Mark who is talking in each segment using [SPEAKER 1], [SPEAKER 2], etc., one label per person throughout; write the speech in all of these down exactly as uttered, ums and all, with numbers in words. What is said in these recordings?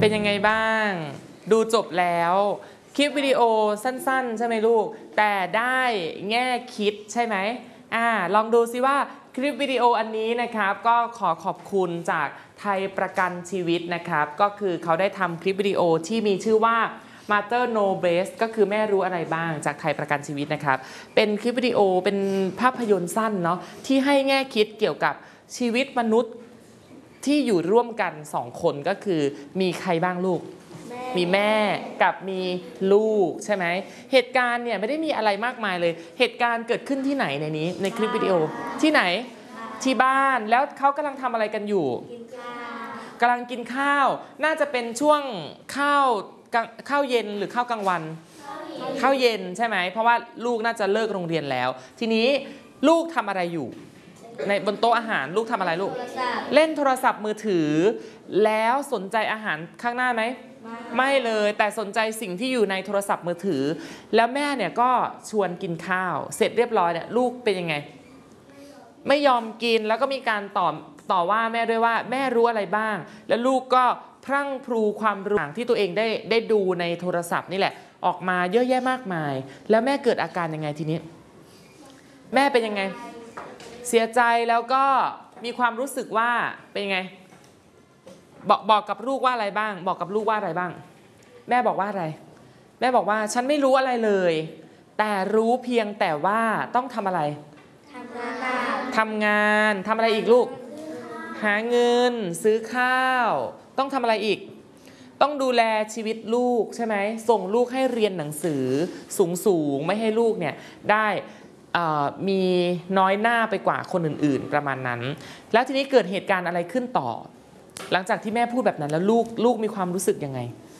[SPEAKER 1] เป็นยังไงบ้างดูจบแล้วคลิปวิดีโอสั้นๆใช่ไหมลูกแต่ได้แง่คิดใช่ไหมอ่าลองดูซิว่าคลิปวิดีโออันนี้นะครับก็ขอขอบคุณจากไทยประกันชีวิตนะครับก็คือเขาได้ทำคลิปวิดีโอที่มีชื่อว่า Mother Know Best ก็คือแม่รู้อะไรบ้างจากไทยประกันชีวิตนะครับเป็นคลิปวิดีโอเป็นภาพยนตร์สั้นเนาะที่ให้แง่คิดเกี่ยวกับชีวิตมนุษย์ที่อยู่ร่วมกันสองคนก็คือมีใครบ้างลูกมีแม่กับมีลูกใช่ไหมเหตุการณ์เนี่ยไม่ได้มีอะไรมากมายเลยเหตุการณ์เกิดขึ้นที่ไหนในนี้ในคลิปวิดีโอที่ไหนที่บ้านแล้วเขากำลังทำอะไรกันอยู่กำลังกินข้าวน่าจะเป็นช่วงข้าวข้าวเย็นหรือข้าวกลางวันข้าวเย็นใช่ไหมเพราะว่าลูกน่าจะเลิกโรงเรียนแล้วทีนี้ลูกทำอะไรอยู่ในบนโต๊ะอาหารลูกทำอะไรลูกเล่นโทรศัพท์มือถือแล้วสนใจอาหารข้างหน้าไหมไม่เลยแต่สนใจสิ่งที่อยู่ในโทรศัพท์มือถือแล้วแม่เนี่ยก็ชวนกินข้าวเสร็จเรียบร้อยเนี่ยลูกเป็นยังไงไม่ยอมกินแล้วก็มีการต่อต่อว่าแม่ด้วยว่าแม่รู้อะไรบ้างแล้วลูกก็พรั่งพรูความรู้ที่ตัวเองได้ได้ดูในโทรศัพท์นี่แหละออกมาเยอะแยะมากมายแล้วแม่เกิดอาการยังไงทีนี้แม่เป็นยังไงเสียใจแล้วก็มีความรู้สึกว่าเป็นยังไงบอกบอกกับลูกว่าอะไรบ้างบอกกับลูกว่าอะไรบ้างแม่บอกว่าอะไรแม่บอกว่าฉันไม่รู้อะไรเลยแต่รู้เพียงแต่ว่าต้องทำอะไรทำงานทำงานทำอะไรอีกลูกหาเงินซื้อข้าวต้องทำอะไรอีกต้องดูแลชีวิตลูกใช่ไหมส่งลูกให้เรียนหนังสือสูงสูงไม่ให้ลูกเนี่ยได้มีน้อยหน้าไปกว่าคนอื่นๆประมาณนั้นแล้วทีนี้เกิดเหตุการณ์อะไรขึ้นต่อหลังจากที่แม่พูดแบบนั้นแล้วลูกลูกมีความรู้สึกยังไง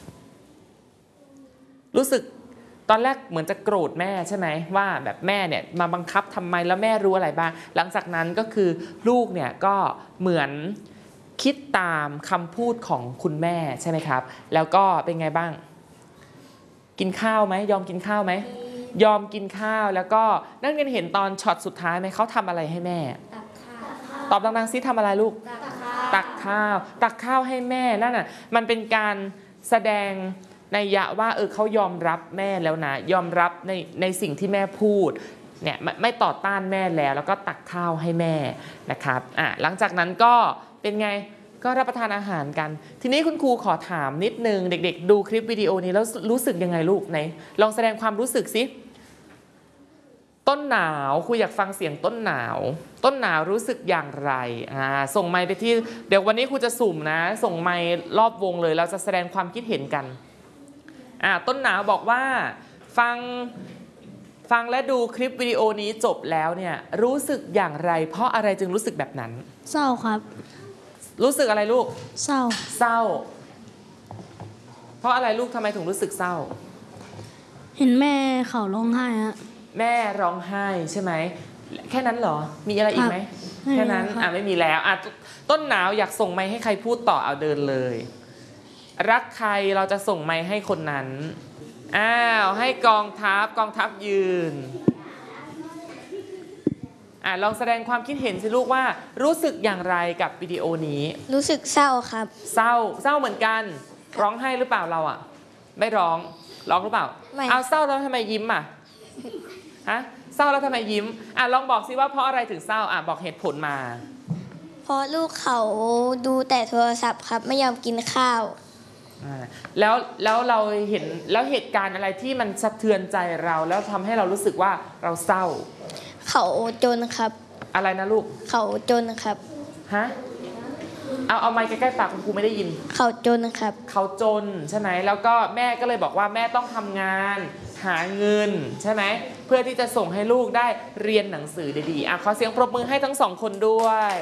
[SPEAKER 1] รู้สึกตอนแรกเหมือนจะโกรธแม่ใช่ไหมว่าแบบแม่เนี่ยมาบังคับทำไมแล้วแม่รู้อะไรบ้างหลังจากนั้นก็คือลูกเนี่ยก็เหมือนคิดตามคำพูดของคุณแม่ใช่ไหมครับแล้วก็เป็นไงบ้างกินข้าวไหมยอมกินข้าวไหมยอมกินข้าวแล้วก็นั่นกันเห็นตอนช็อตสุดท้ายไหมเขาทำอะไรให้แม่ตักข้าวตอบดังๆซิทำอะไรลูกตักข้าวตักข้าวให้แม่นั่นน่ะมันเป็นการแสดงนัยยะว่าเออเขายอมรับแม่แล้วนะยอมรับในในสิ่งที่แม่พูดเนี่ยไม่ต่อต้านแม่แล้วแล้วก็ตักข้าวให้แม่นะครับอ่ะหลังจากนั้นก็เป็นไงก็รับประทานอาหารกันทีนี้คุณครูขอถามนิดนึงเด็กๆดูคลิปวิดีโอนี้แล้วรู้สึกยังไงลูกไหนลองแสดงความรู้สึกสิต้นหนาวครูอยากฟังเสียงต้นหนาวต้นหนาวรู้สึกอย่างไรอ่าส่งไมค์ไปที่เดี๋ยววันนี้ครูจะสุ่มนะส่งไมค์รอบวงเลยเราจะแสดงความคิดเห็นกันอ่าต้นหนาวบอกว่าฟังฟังและดูคลิปวิดีโอนี้จบแล้วเนี่ยรู้สึกอย่างไรเพราะอะไรจึงรู้สึกแบบนั้น
[SPEAKER 2] เศร้าครับ
[SPEAKER 1] รู้สึกอะไรลูก
[SPEAKER 2] เศร้า
[SPEAKER 1] เศร้าเพราะอะไรลูกทำไมถึงรู้สึกเศร้า
[SPEAKER 2] เห็นแม่เขาร้องไห้ฮะ
[SPEAKER 1] แม่ร้องไห้ใช่ไหมแค่นั้นเหรอมีอะไรอีกไหมแค่นั้นอ่ะไม่มีแล้วอ่ะต้นหนาวอยากส่งไมค์ให้ใครพูดต่อเอาเดินเลยรักใครเราจะส่งไมค์ให้คนนั้นอ้าวให้กองทัพกองทัพยืนอ่ะลองแสดงความคิดเห็นสิลูกว่ารู้สึกอย่างไรกับวิดีโอนี้
[SPEAKER 2] รู้สึกเศร้าครับ
[SPEAKER 1] เศร้าเศร้าเหมือนกันร้องไห้หรือเปล่าเราอ่ะไม่ร้องร้องหรือเปล่าเอาเศร้าแล้วทำไมยิ้มอ่ะฮะเศร้าแล้วทำไมยิ้มอ่ะลองบอกสิว่าเพราะอะไรถึงเศร้าอ่ะบอกเหตุผลมา
[SPEAKER 2] เพราะลูกเขาดูแต่โทรศัพท์ครับไม่ยอมกินข้าว
[SPEAKER 1] แล้วแล้วเราเห็นแล้วเหตุการณ์อะไรที่มันสะเทือนใจเราแล้วทำให้เรารู้สึกว่าเราเศร้า
[SPEAKER 2] เขาจนครับ
[SPEAKER 1] อะไรนะลูก
[SPEAKER 2] เขาจนครับ
[SPEAKER 1] ฮะเอาเอาไมค์ใกล้ๆปากคุณครูไม่ได้ยิน
[SPEAKER 2] เขาจนครับ
[SPEAKER 1] เขาจนใช่ไหมแล้วก็แม่ก็เลยบอกว่าแม่ต้องทำงานหาเงินใช่ไหมเพื่อที่จะส่งให้ลูกได้เรียนหนังสือดีๆอ่ะขอเสียงปรบมือให้ทั้งสองคนด้วย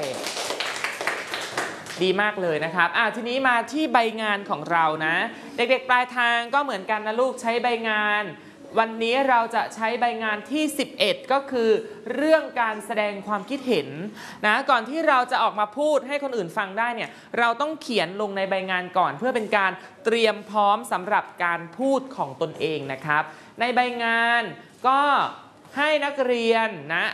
[SPEAKER 1] ดีมากเลยนะครับอ่ะทีนี้มาที่ใบงานของเรานะเด็กๆปลายทางก็เหมือนกันนะลูกใช้ใบงานวันนี้เราจะใช้ใบงานที่สิบเอ็ดก็คือเรื่องการแสดงความคิดเห็นนะก่อนที่เราจะออกมาพูดให้คนอื่นฟังได้เนี่ยเราต้องเขียนลงในใบงานก่อนเพื่อเป็นการเตรียมพร้อมสำหรับการพูดของตนเองนะครับในใบงานก็ให้นักเรียนนะ